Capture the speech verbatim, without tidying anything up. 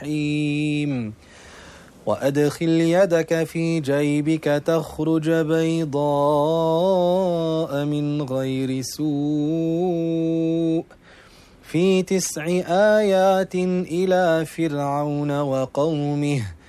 الرحيم وأدخل يدك في جيبك تخرج بيضاء من غير سوء في تسع آيات إلى فرعون وقومه